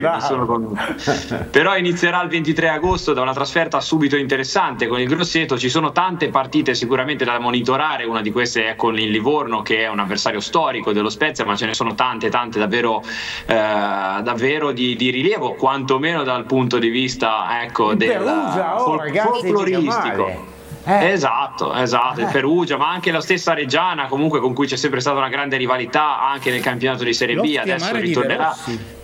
Però inizierà il 23 agosto da una trasferta subito interessante con il Grosseto. Ci sono tante partite sicuramente da monitorare, una di queste è con il Livorno, che è un avversario storico dello Spezia, ma ce ne sono tante davvero di rilievo, quantomeno dal punto di vista, ecco, del folcloristico. Esatto, il Perugia, ma anche la stessa Reggiana, comunque, con cui c'è sempre stata una grande rivalità anche nel campionato di Serie B. Adesso ritornerà.